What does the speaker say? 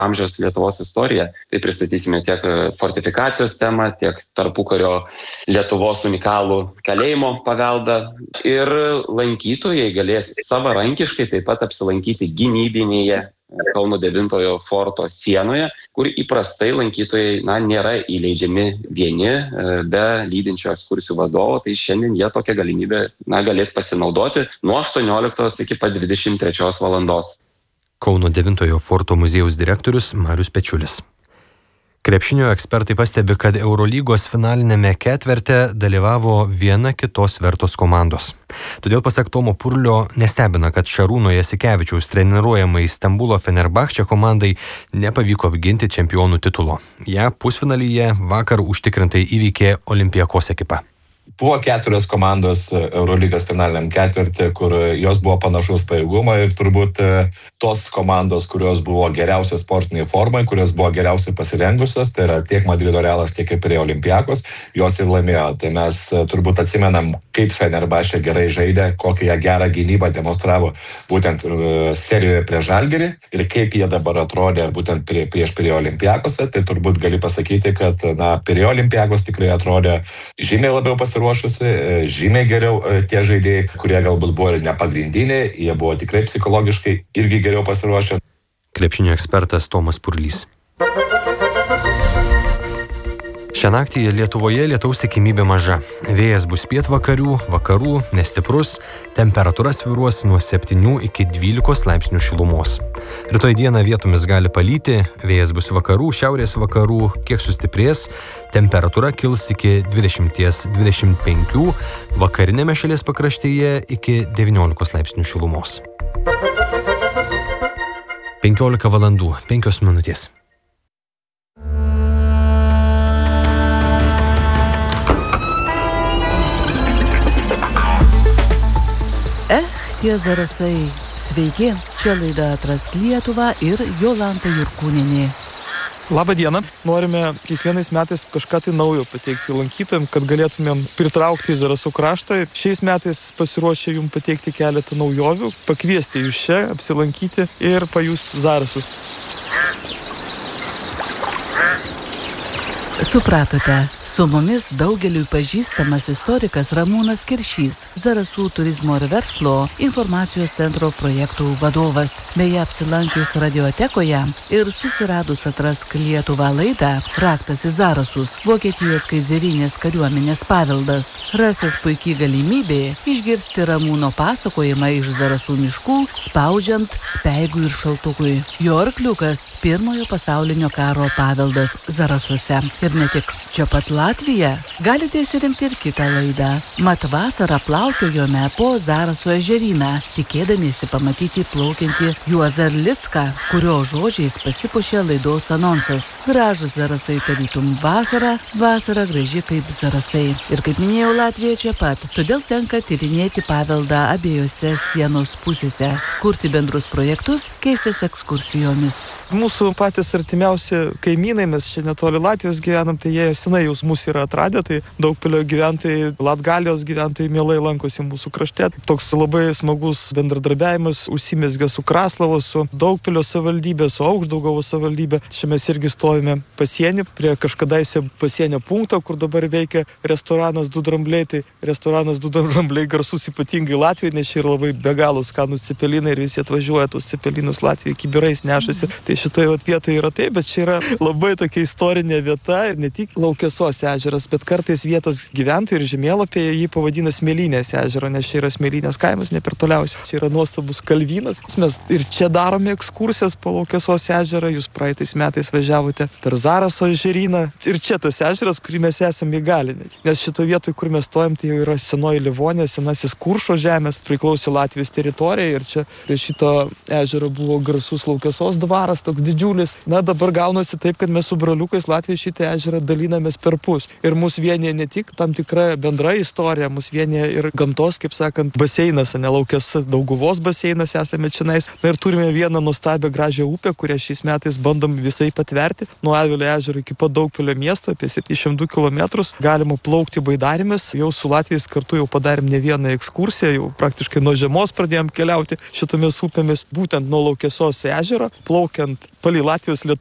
amžiaus Lietuvos istoriją. Tai pristatysime tiek fortifikacijos temą, tiek tarpukario Lietuvos unikalų kalėjimo paveldą. Ir lankytojai galės savarankiškai taip pat apsilankyti gynybinėje Kauno 9 forto sienoje, kur įprastai lankytojai nėra įleidžiami vieni be lydinčio ekskursijų vadovo, tai šiandien jie tokią galimybę galės pasinaudoti nuo 18 iki pat 23 valandos. Kauno 9 forto muziejaus direktorius Marius Pečiulis. Krepšinio ekspertai pastebi, kad Eurolygos finalinėme ketverte dalyvavo viena kitos vertos komandos. Todėl pasak Tomo Purlio nestebina, kad Šarūno Jasikevičiaus treniruojamai Stambulo Fenerbahče komandai nepavyko apginti čempionų titulo. Ja pusfinalyje vakar užtikrintai įveikė Olympiakos ekipa. Buvo 4 komandos Eurolygos finaliniam ketvirtį, kur jos buvo panašaus pajėgumo ir turbūt tos komandos, kurios buvo geriausios sportiniai formai, kurios buvo geriausiai pasirengusios, tai yra tiek Madrido Realas, tiek ir Olympiakos, jos ir laimėjo. Tai mes turbūt atsimenam, kaip Fenerbahče gerai žaidė, kokią jie gerą gynybą demonstravo būtent serijoje prieš Žalgirį ir kaip jie dabar atrodė būtent prieš Olympiakose. Tai turbūt gali pasakyti, kad Olympiakos tikrai atrodė žymiai labiau pasiruošusi, žymiai geriau tie žaidėjai, kurie galbūt buvo ir nepagrindiniai, jie buvo tikrai psichologiškai irgi geriau pasiruošę. Krepšinio ekspertas Tomas Purlys. Šią naktį Lietuvoje lietaus tikimybė maža. Vėjas bus pietvakarių, vakarų, nestiprus, temperatūra svyruos nuo 7 iki 12 laipsnių šilumos. Rytoj dieną vietomis gali palyti, vėjas bus vakarų, šiaurės vakarų, kiek sustiprės, temperatūra kils iki 20-25, vakarinėme šalies pakraštyje iki 19 laipsnių šilumos. 15 valandų 5 minutės. Tie Zarasai. Sveiki, čia laida Atrask Lietuvą ir Jolanta Jurkūnienė. Labą dieną. Norime kiekvienais metais kažką tai naujo pateikti lankytojams, kad galėtumėm pritraukti į Zarasų kraštą. Šiais metais pasiruošę jums pateikti keletą naujovių, pakviesti jūs čia, apsilankyti ir pajusti Zarasus. Supratote. Su mumis daugeliui pažįstamas istorikas Ramūnas Kiršys, Zarasų turizmo ir verslo informacijos centro projektų vadovas. Beje, apsilankius radiotekoje ir susiradus Atrask Lietuvą laidą Raktas į Zarasus, Vokietijos kaizerinės kariuomenės paveldas, rasis puikiai galimybė išgirsti Ramūno pasakojimą iš Zarasų miškų, spaudžiant speigui ir šaltukui. Jo arkliukas – Pirmojo pasaulinio karo paveldas Zarasuose. Ir ne tik čia pat Latvija. Galite įsirinkti ir kitą laidą. Mat vasarą plaukiojome po Zarasų ežeryną, tikėdamiesi pamatyti plaukiantį Juozą Erlicką, kurio žodžiais pasipuošė laidos anonsas. Gražus Zarasai tarytum vasara, vasara graži kaip Zarasai. Ir kaip minėjau, Latvija čia pat. Todėl tenka tyrinėti paveldą abiejose sienos pusėse, kurti bendrus projektus, keistis ekskursijomis. Mūsų patys artimiausi kaimynai, mes čia netoli Latvijos gyvenam, tai jie senai jau mus yra atradę, tai Daugpilio gyventojai, Latgalijos gyventojai mielai lankosi mūsų krašte. Toks labai smagus bendradarbiavimas užsimezgė su Kraslavos, su Daugpilio savivaldybė, su Aukšdaugavos savivaldybė. Čia mes irgi stovime pasienį, prie kažkadaise pasienio punkto, kur dabar veikia restoranas Du Drambliai. Tai restoranas Du Drambliai garsus ypatingai Latvijai, nes čia yra labai be galo skanūs cepelinai ir visi atvažiuoja tos cepelinus Latvijai kibirais nešasi. Tai šitoje vietoje yra taip, bet čia yra labai tokia istorinė vieta ir ne tik Laukesos ežeras, bet kartais vietos gyventojai ir žemėlapyje jį pavadina Smėlynės ežerą, nes čia yra Smėlynės kaimas, ne per toliausiai. Čia yra nuostabus kalvynas. Mes ir čia darome ekskursijas po Laukesos ežerą. Jūs praeitais metais važiavote per Zaraso ežeryną. Ir čia tas ežeras, kurį mes esame įgalinę. Nes šito vietoje, kur mes stojam, tai jau yra senoji Livonė, senasis Kuršo žemės, priklausė Latvijos teritorijai ir čia prie šito ežero buvo garsus Laukesos dvaras, toks didžiulis. Na, dabar gaunasi taip, kad mes su broliukais Latvijos šitą ežerą dalinamės per pus. Ir mus vienyje ne tik tam tikra bendra istorija, mus vienyje ir gamtos, kaip sakant, baseinas, ne Laukios Dauguvos baseinas esame čionais. Na ir turime vieną nuostabią gražią upę, kurią šiais metais bandom visai patverti. Nuo Avilio ežero iki pat Daugpilio miesto, apie 702 km. Galima plaukti baidarėmis. Jau su Latvijos kartu jau padarėm ne vieną ekskursiją, jau praktiškai nuo žiemos pradėjom keliauti šitomis upėmis, būtent nuo Laukesos ežero, plaukiant palei Latvijos